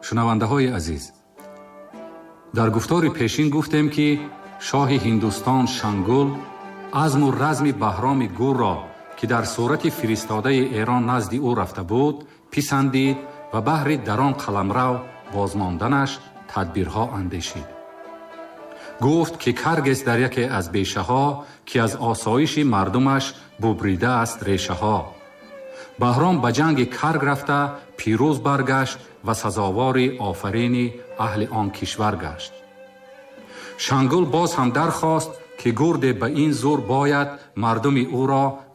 шунавандаҳои азиз, дар гуфтори пешин гуфтем ки шоҳи Ҳиндустон Шангул азму разми Баҳроми Гурро, ки дар сурати фиристодаи Эрон назди ӯ рафта буд, писандид ва баҳри дар он қаламрав бозмонданаш тадбирҳо андешид. гуфт ки каргес дар яке аз бешаҳо, ки аз осоиши мардумаш бубридааст решаҳо. Баҳром ба ҷанги карг рафта пирӯз баргашт ва сазовори офарини аҳли он кишвар гашт. Шангул боз ҳам дархост ки гурде ба ин зур бояд мардуми ӯро